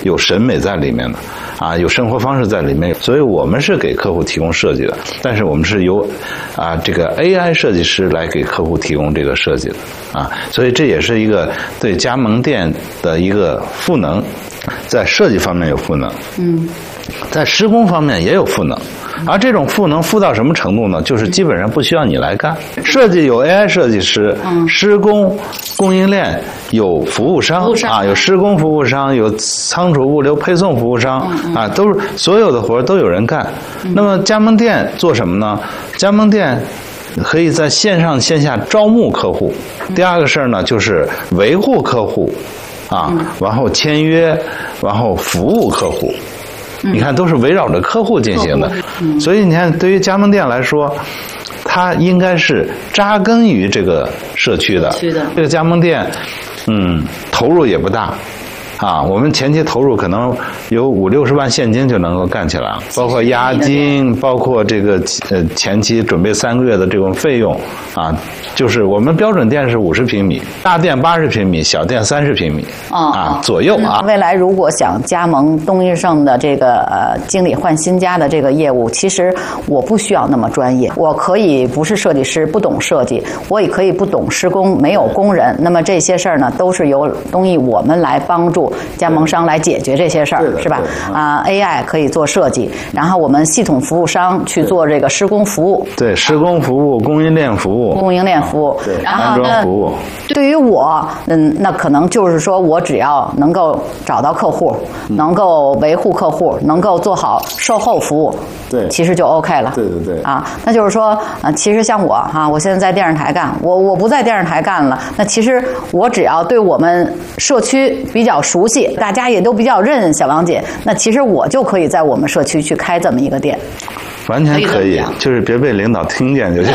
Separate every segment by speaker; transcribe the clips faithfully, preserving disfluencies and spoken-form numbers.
Speaker 1: 有审美在里面的，啊，有生活方式在里面，所以我们是给客户提供设计的，但是我们是由啊这个 A I 设计师来给客户提供这个设计的，啊，所以这也是一个对加盟店的一个赋能，在设计方面有赋能，嗯，在施工方面也有赋能。而这种赋能赋到什么程度呢？就是基本上不需要你来干，设计有 A I 设计师，嗯、施工供应链有服务商, 服务商啊，有施工服务商，有仓储物流配送服务商、嗯、啊，都是所有的活都有人干。嗯、那么加盟店做什么呢？加盟店可以在线上线下招募客户。第二个事儿呢，就是维护客户，啊，嗯、然后签约，然后服务客户。你看，都是围绕着客户进行的，嗯、所以你看，对于加盟店来说，它应该是扎根于这个社区的。是的，这个加盟店，嗯，投入也不大。啊，我们前期投入可能有五六十万现金就能够干起来了，包括押金，包括这个呃前期准备三个月的这种费用啊，就是我们标准店是五十平米，大店八十平米，小店三十平米、哦、啊左右啊。
Speaker 2: 未来如果想加盟东一盛的这个呃经理换新家的这个业务，其实我不需要那么专业，我可以不是设计师，不懂设计，我也可以不懂施工，没有工人，那么这些事儿呢，都是由东艺我们来帮助加盟商来解决这些事儿，是吧？啊 ，A I 可以做设计，然后我们系统服务商去做这个施工服务。
Speaker 1: 对，施工服务、供应链服务、
Speaker 2: 供应链服务，
Speaker 1: 对，安装服务。
Speaker 2: 对于我，嗯，那可能就是说我只要能够找到客户，能够维护客户，能够做好售后服务，
Speaker 1: 对，
Speaker 2: 其实就 OK 了。
Speaker 1: 对对对。
Speaker 2: 啊，那就是说，啊，其实像我哈、啊，我现在在电视台干，我我不在电视台干了，那其实我只要对我们社区比较熟悉。大家也都比较认小王姐，那其实我就可以在我们社区去开这么一个店，
Speaker 1: 完全可以，就是别被领导听见就行。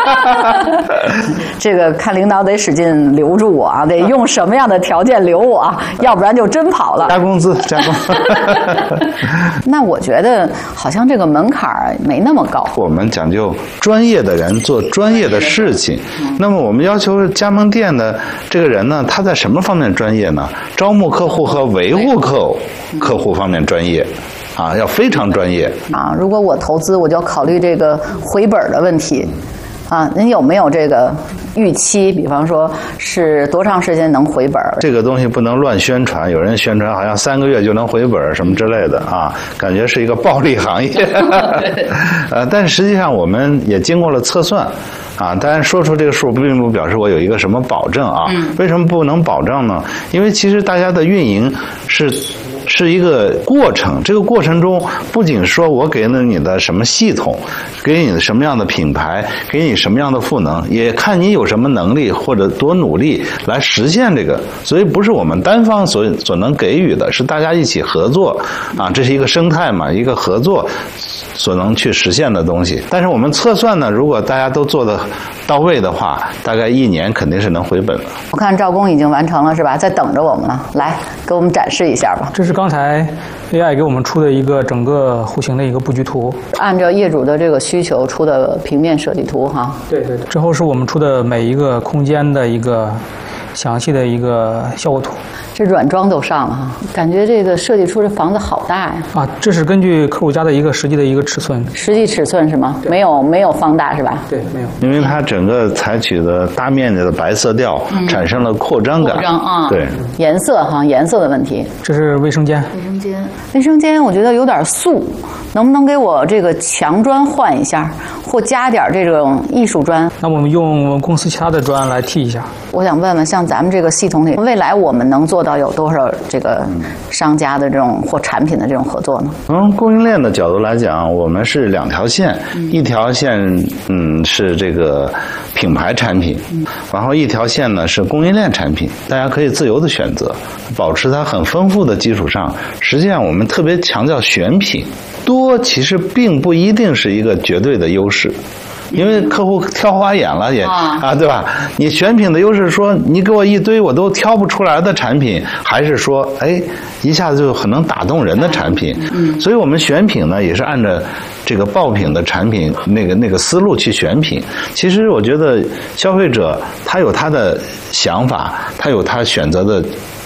Speaker 2: 这个看领导得使劲留住我啊，得用什么样的条件留我啊，要不然就真跑了。
Speaker 1: 加工资，加工。
Speaker 2: 那我觉得好像这个门槛没那么高。
Speaker 1: 我们讲究专业的人做专业的事情，那么我们要求加盟店的这个人呢，他在什么方面专业呢？招募客户和维护客客户方面专业。啊，要非常专业
Speaker 2: 啊！如果我投资，我就要考虑这个回本的问题啊。您有没有这个预期？比方说是多长时间能回本？
Speaker 1: 这个东西不能乱宣传，有人宣传好像三个月就能回本什么之类的啊，感觉是一个暴利行业。呃，但实际上我们也经过了测算。啊，当然说出这个数并不表示我有一个什么保证啊。嗯、为什么不能保证呢？因为其实大家的运营是是一个过程，这个过程中不仅说我给了你的什么系统，给你的什么样的品牌，给你什么样的赋能，也看你有什么能力或者多努力来实现这个。所以不是我们单方所所能给予的，是大家一起合作啊，这是一个生态嘛，一个合作所能去实现的东西。但是我们测算呢，如果大家都做的到位的话，大概一年肯定是能回本的。
Speaker 2: 我看赵工已经完成了是吧？在等着我们了，来给我们展示一下吧。
Speaker 3: 这是刚才 A I 给我们出的一个整个户型的一个布局图，
Speaker 2: 按照业主的这个需求出的平面设计图哈。
Speaker 3: 对对对。之后是我们出的每一个空间的一个详细的一个效果图。
Speaker 2: 这软装都上了哈，感觉这个设计出这房子好大呀！
Speaker 3: 啊，这是根据客户家的一个实际的一个尺寸，
Speaker 2: 实际尺寸是吗？没有没有放大是吧？
Speaker 3: 对，没有，
Speaker 1: 因为它整个采取的大面积的白色调，嗯、产生了扩张感。
Speaker 2: 扩张啊，
Speaker 1: 对，
Speaker 2: 颜色哈，颜色的问题。
Speaker 3: 这是卫生间，
Speaker 2: 卫生间，卫生间，我觉得有点素，能不能给我这个墙砖换一下，或加点这种艺术砖？
Speaker 3: 那我们用公司其他的砖来替一下。
Speaker 2: 我想问问，像咱们这个系统里，未来我们能做到有多少这个商家的这种或产品的这种合作呢？
Speaker 1: 从供应链的角度来讲，我们是两条线，嗯、一条线嗯是这个品牌产品，嗯、然后一条线呢是供应链产品，大家可以自由的选择，保持它很丰富的基础上，实际上我们特别强调选品，多其实并不一定是一个绝对的优势。因为客户挑花眼了也啊，对吧？你选品的优势说你给我一堆我都挑不出来的产品，还是说哎一下子就很能打动人的产品？嗯，所以我们选品呢也是按照这个爆品的产品那个那个思路去选品。其实我觉得消费者他有他的想法，他有他选择的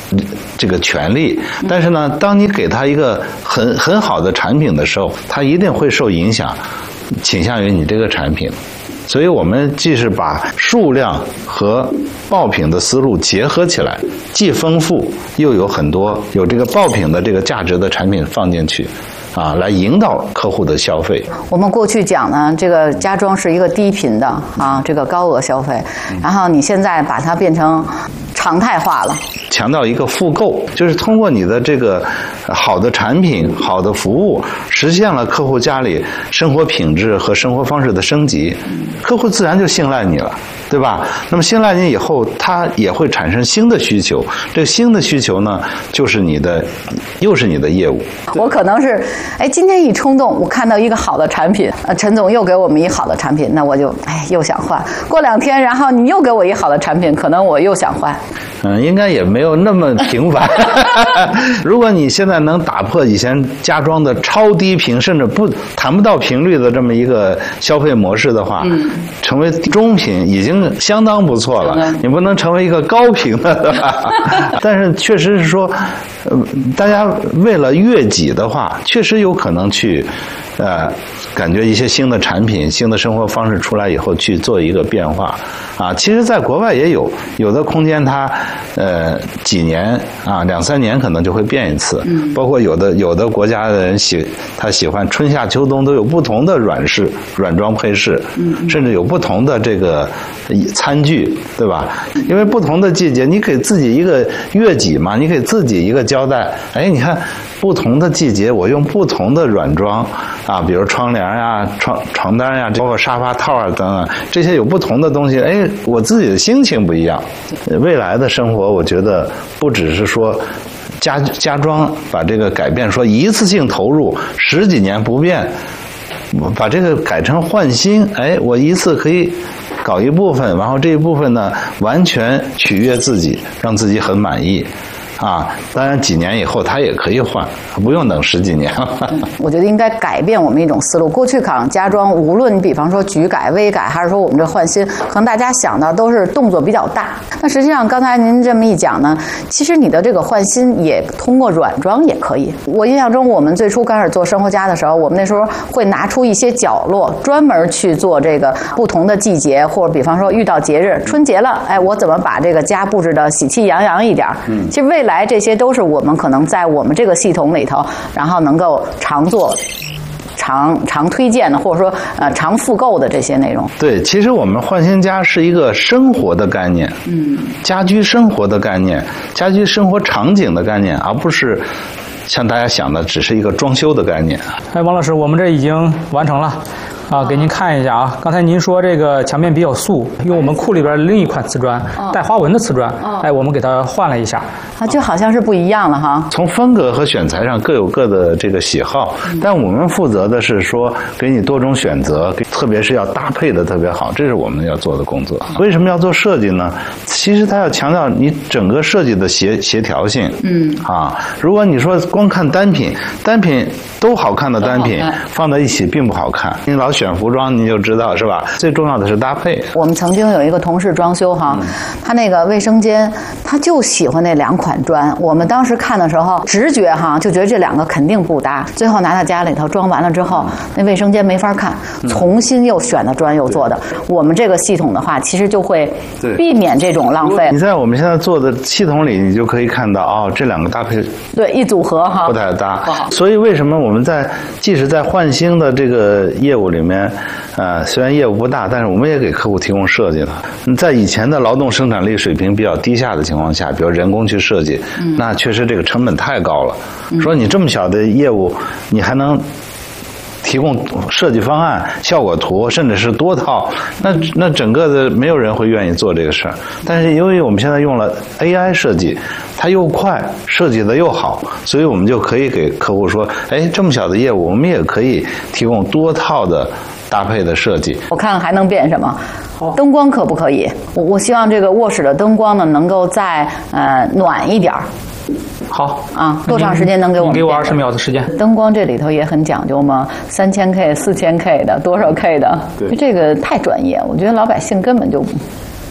Speaker 1: 这个权利，但是呢，当你给他一个很很好的产品的时候，他一定会受影响，倾向于你这个产品。所以我们既是把数量和爆品的思路结合起来，既丰富又有很多有这个爆品的这个价值的产品放进去，啊，来引导客户的消费。
Speaker 2: 我们过去讲呢，这个家装是一个低频的啊，这个高额消费，然后你现在把它变成常态化了。
Speaker 1: 强调一个复购，就是通过你的这个好的产品、好的服务，实现了客户家里生活品质和生活方式的升级，客户自然就信赖你了，对吧？那么信赖你以后，他也会产生新的需求，这个新的需求呢，就是你的，又是你的业务。
Speaker 2: 我可能是，哎，今天一冲动，我看到一个好的产品，呃，陈总又给我们一好的产品，那我就哎又想换。过两天，然后你又给我一好的产品，可能我又想换。
Speaker 1: 嗯，应该也没有那么频繁。如果你现在能打破以前家装的超低频，甚至不谈不到频率的这么一个消费模式的话，嗯、成为中频已经相当不错了。嗯、你不能成为一个高频的，对吧？但是确实是说，呃，大家为了悦己的话，确实有可能去，呃，感觉一些新的产品、新的生活方式出来以后去做一个变化。啊，其实在国外也有有的空间它，呃，几年啊，两三年可能就会变一次。嗯。包括有的有的国家的人喜他喜欢春夏秋冬都有不同的软饰软装配饰，嗯，甚至有不同的这个餐具，对吧？因为不同的季节，你给自己一个悦己嘛，你给自己一个交代。哎，你看不同的季节，我用不同的软装啊，比如窗帘呀、床床单呀，包括沙发套啊等等，这些有不同的东西，哎。我自己的心情不一样，未来的生活，我觉得不只是说家家装把这个改变，说一次性投入十几年不变，把这个改成换新，哎，我一次可以搞一部分，然后这一部分呢完全取悦自己，让自己很满意。啊，当然几年以后它也可以换，不用等十几年了。
Speaker 2: 我觉得应该改变我们一种思路。过去可能家装，无论你比方说局改、微改，还是说我们这换新，可能大家想的都是动作比较大。那实际上刚才您这么一讲呢，其实你的这个换新也通过软装也可以。我印象中，我们最初开始做生活家的时候，我们那时候会拿出一些角落，专门去做这个不同的季节，或者比方说遇到节日，春节了，哎，我怎么把这个家布置的喜气洋洋一点？嗯，其实为来这些都是我们可能在我们这个系统里头，然后能够常做、常常推荐的，或者说呃常复购的这些内容。
Speaker 1: 对，其实我们换新家是一个生活的概念，嗯，家居生活的概念，家居生活场景的概念，而不是像大家想的只是一个装修的概念。
Speaker 3: 哎，王老师，我们这已经完成了。啊，给您看一下啊！刚才您说这个墙面比较素，用我们库里边另一款瓷砖，带花纹的瓷砖，哎，我们给它换了一下，
Speaker 2: 啊，就好像是不一样了哈。
Speaker 1: 从风格和选材上各有各的这个喜好，但我们负责的是说给你多种选择，特别是要搭配的特别好，这是我们要做的工作。为什么要做设计呢？其实它要强调你整个设计的协协调性。嗯啊，如果你说光看单品，单品都好看的单品放在一起并不好看，你老选服装你就知道是吧？最重要的是搭配。
Speaker 2: 我们曾经有一个同事装修哈，嗯、他那个卫生间他就喜欢那两款砖。我们当时看的时候，直觉哈就觉得这两个肯定不搭。最后拿到家里头装完了之后，那卫生间没法看，重新又选的砖又做的。嗯、我们这个系统的话，其实就会避免这种浪费。
Speaker 1: 你在我们现在做的系统里，你就可以看到哦，这两个搭配
Speaker 2: 对一组合哈
Speaker 1: 不太搭。所以为什么我们在即使在换新的这个业务里面，呃，虽然业务不大，但是我们也给客户提供设计了。在以前的劳动生产力水平比较低下的情况下，比如人工去设计，嗯、那确实这个成本太高了。嗯、说你这么小的业务，你还能提供设计方案、效果图，甚至是多套，那那整个的没有人会愿意做这个事儿。但是由于我们现在用了 A I 设计，它又快，设计的又好，所以我们就可以给客户说，哎，这么小的业务，我们也可以提供多套的搭配的设计。
Speaker 2: 我看看还能变什么？灯光可不可以？我我希望这个卧室的灯光呢，能够再呃暖一点儿。
Speaker 3: 好
Speaker 2: 啊，多长时间能给我们？
Speaker 3: 你给我二十秒的时间。
Speaker 2: 灯光这里头也很讲究嘛，三千 K、四千 K 的，多少 K 的？对，这个太专业，我觉得老百姓根本就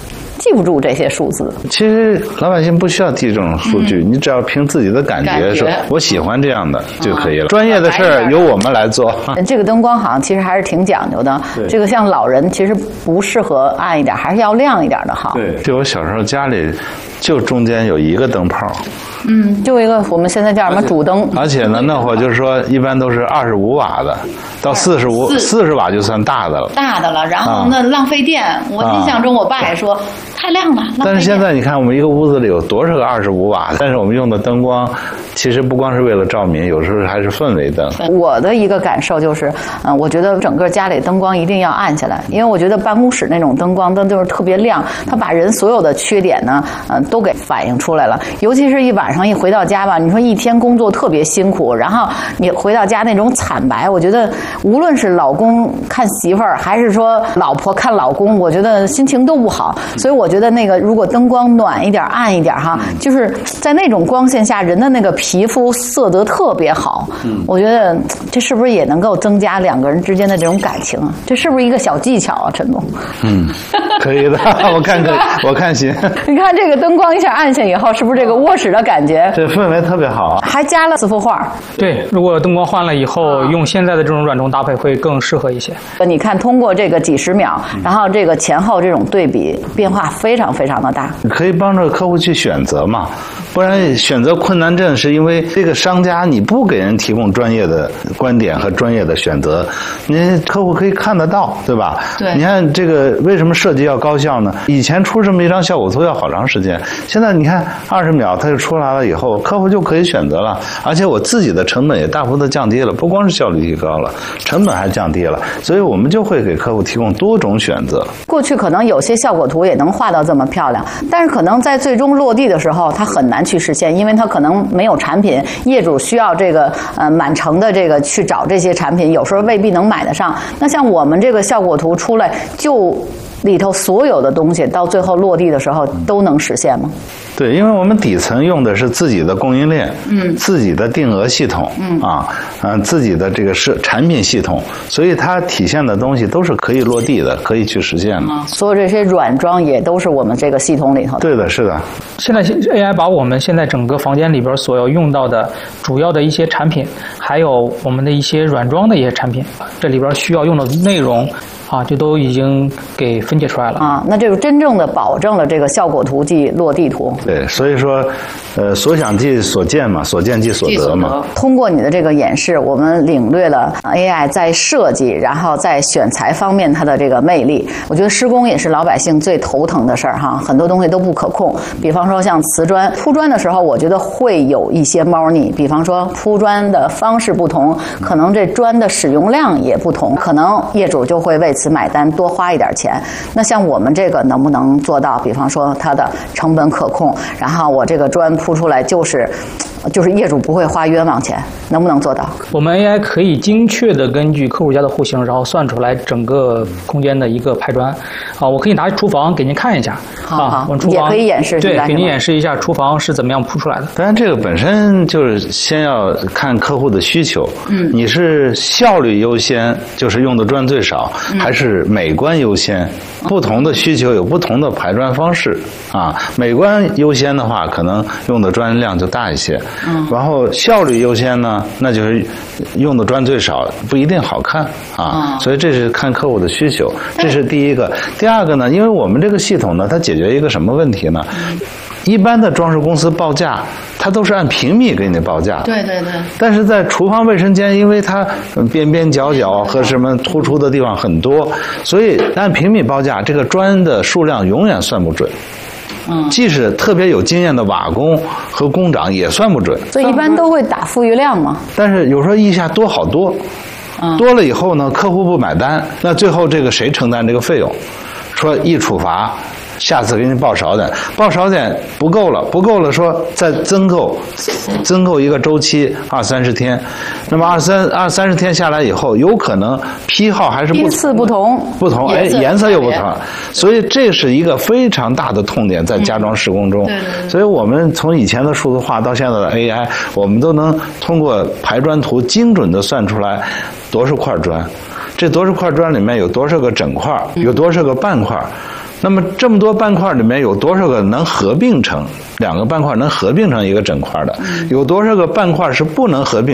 Speaker 2: 记不住这些数字。
Speaker 1: 其实老百姓不需要记这种数据，嗯、你只要凭自己的感觉说，我喜欢这样的就可以了。嗯、专业的事儿由我们来做。
Speaker 2: 这个灯光好像其实还是挺讲究的。这个像老人其实不适合暗一点，还是要亮一点的好。
Speaker 1: 对，就我小时候家里就中间有一个灯泡。
Speaker 2: 嗯，就一个我们现在叫什么主灯。
Speaker 1: 而且呢，那会儿就是说一般都是二十五瓦的，到四十五四十瓦就算大的了。
Speaker 2: 大的了，然后那浪费电。啊、我印象中我爸也说、啊、太亮了。
Speaker 1: 但是现在你看，我们一个屋子里有多少个二十五瓦的？但是我们用的灯光，其实不光是为了照明，有时候还是氛围灯。
Speaker 2: 我的一个感受就是，嗯、呃，我觉得整个家里灯光一定要暗下来，因为我觉得办公室那种灯光灯就是特别亮，它把人所有的缺点呢，嗯、呃，都给反映出来了。尤其是一晚上一回到家吧，你说一天工作特别辛苦，然后你回到家那种惨白，我觉得无论是老公看媳妇儿，还是说老婆看老公，我觉得心情都不好。所以我觉得那个如果灯光暖一点、暗一点哈，就是在那种光线下，人的那个皮肤色泽特别好。嗯，我觉得这是不是也能够增加两个人之间的这种感情啊？这是不是一个小技巧啊，陈总？
Speaker 1: 嗯，可以的，我看可以，我看行。
Speaker 2: 你看这个灯光一下暗下以后，是不是这个卧室的感觉？
Speaker 1: 这氛围特别好，
Speaker 2: 还加了四幅画。
Speaker 3: 对，如果灯光换了以后，啊、用现在的这种软中搭配会更适合一些。
Speaker 2: 你看，通过这个几十秒，然后这个前后这种对比，变化非常非常的大。
Speaker 1: 可以帮助客户去选择嘛，不然选择困难症是因为这个商家你不给人提供专业的观点和专业的选择，你客户可以看得到，对吧？
Speaker 2: 对。
Speaker 1: 你看这个为什么设计要高效呢？以前出这么一张效果图要好长时间，现在你看二十秒它就出来了以后，客户就可以选择了，而且我自己的成本也大幅的降低了，不光是效率提高了，成本还降低了，所以我们就会给客户提供多种选择。
Speaker 2: 过去可能有些效果图也能画到这么漂亮，但是可能在最终落地的时候，它很难去实现，因为它可能没有产品，业主需要这个呃满城的这个去找这些产品，有时候未必能买得上。那像我们这个效果图出来，就里头所有的东西到最后落地的时候都能实现吗？
Speaker 1: 对，因为我们底层用的是自己的供应链，嗯，自己的定额系统，嗯啊，嗯，自己的这个是产品系统，所以它体现的东西都是可以落地的，可以去实现的。
Speaker 2: 嗯、所有这些软装也都是我们这个系统里头的。
Speaker 1: 对的，是的。
Speaker 3: 现在 A I 把我们现在整个房间里边所要用到的主要的一些产品，还有我们的一些软装的一些产品，这里边需要用的内容。啊，这都已经给分解出来了
Speaker 2: 啊！那这个真正的保证了这个效果图即落地图。
Speaker 1: 对，所以说，呃，所想即所见嘛，所见即所得嘛。
Speaker 2: 通过你的这个演示，我们领略了 A I 在设计，然后在选材方面它的这个魅力。我觉得施工也是老百姓最头疼的事儿哈，很多东西都不可控。比方说像瓷砖铺砖的时候，我觉得会有一些猫腻。比方说铺砖的方式不同，可能这砖的使用量也不同，可能业主就会为此买单多花一点钱。那像我们这个能不能做到？比方说它的成本可控，然后我这个砖铺出来就是就是业主不会花冤枉钱，能不能做到？
Speaker 3: 我们 A I 可以精确的根据客户家的户型，然后算出来整个空间的一个排砖。啊，我可以拿厨房给您看一下。
Speaker 2: 好，好，
Speaker 3: 啊，我们厨房
Speaker 2: 也可以演示。
Speaker 3: 对，给您演示一下厨房是怎么样铺出来的。
Speaker 1: 当然，这个本身就是先要看客户的需求。嗯，你是效率优先，就是用的砖最少，嗯、还是美观优先？不同的需求有不同的排砖方式啊。美观优先的话，可能用的砖量就大一些。嗯，然后效率优先呢，那就是用的砖最少，不一定好看啊。嗯、所以这是看客户的需求，这是第一个。第二个呢，因为我们这个系统呢，它解决一个什么问题呢？嗯、一般的装饰公司报价，它都是按平米给你报价。
Speaker 2: 对对对。
Speaker 1: 但是在厨房卫生间，因为它边边角角和什么突出的地方很多，所以按平米报价，这个砖的数量永远算不准。嗯，即使特别有经验的瓦工和工长也算不准。
Speaker 2: 所以一般都会打富余量嘛。
Speaker 1: 但是有时候一下多好多，嗯、多了以后呢，客户不买单，那最后这个谁承担这个费用？说一处罚。下次给你报少点，报少点不够了，不够了，说再增购，增购一个周期二三十天，那么二三二三十天下来以后，有可能批号还是不同，
Speaker 2: 批次不同，
Speaker 1: 不同，哎，颜色又不同，所以这是一个非常大的痛点在家装施工中。
Speaker 2: 嗯、
Speaker 1: 所以我们从以前的数字化到现在的 A I， 我们都能通过排砖图精准的算出来多少块砖，这多少块砖里面有多少个整块，有多少个半块。 那么这么多半块里面有多少个能合并成两个半块能合并成一个整块的？有多少个半块是不能合并